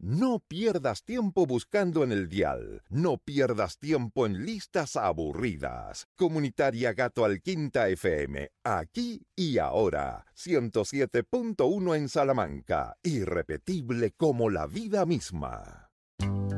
No pierdas tiempo buscando en el dial. No pierdas tiempo en listas aburridas. Comunitaria Gato Alquinta FM, aquí y ahora. 107.1 en Salamanca. Irrepetible como la vida misma.